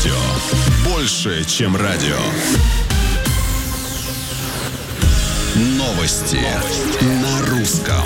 Все больше, чем радио. Новости на русском.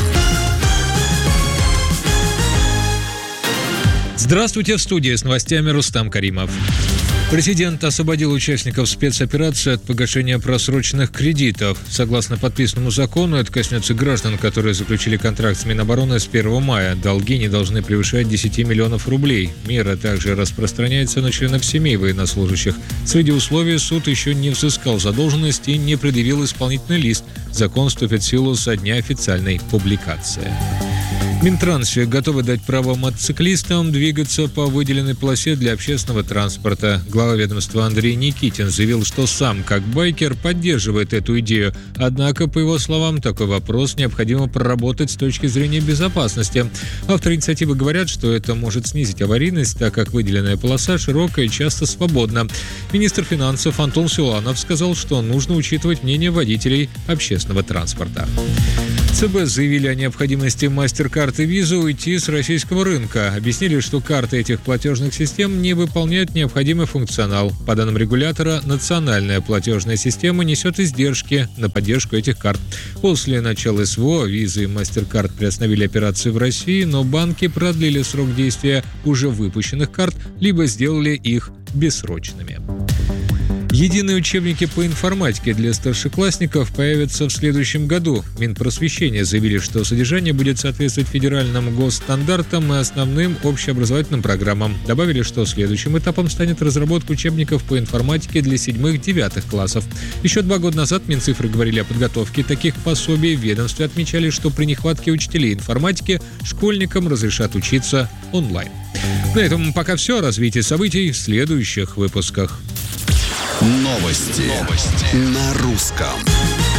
Здравствуйте, в студии с новостями Рустам Каримов. Президент освободил участников спецоперации от погашения просроченных кредитов. Согласно подписанному закону, это коснется граждан, которые заключили контракт с Минобороны с 1 мая. Долги не должны превышать 10 миллионов рублей. Мера также распространяется на членов семей военнослужащих. Среди условий суд еще не взыскал задолженность и не предъявил исполнительный лист. Закон вступит в силу со дня официальной публикации. Минтранс готовы дать право мотоциклистам двигаться по выделенной полосе для общественного транспорта. Глава ведомства Андрей Никитин заявил, что сам, как байкер, поддерживает эту идею. Однако, по его словам, такой вопрос необходимо проработать с точки зрения безопасности. Авторы инициативы говорят, что это может снизить аварийность, так как выделенная полоса широкая и часто свободна. Министр финансов Антон Силуанов сказал, что нужно учитывать мнение водителей общественного транспорта. ЦБ заявили о необходимости MasterCard и Visa уйти с российского рынка. Объяснили, что карты этих платежных систем не выполняют необходимый функционал. По данным регулятора, национальная платежная система несет издержки на поддержку этих карт. После начала СВО Visa и MasterCard приостановили операции в России, но банки продлили срок действия уже выпущенных карт, либо сделали их бессрочными. Единые учебники по информатике для старшеклассников появятся в следующем году. Минпросвещения заявили, что содержание будет соответствовать федеральным госстандартам и основным общеобразовательным программам. Добавили, что следующим этапом станет разработка учебников по информатике для 7-9 классов. Еще 2 года назад Минцифры говорили о подготовке таких пособий. В ведомстве отмечали, что при нехватке учителей информатики школьникам разрешат учиться онлайн. На этом пока все. Развитие событий в следующих выпусках. Новости на русском.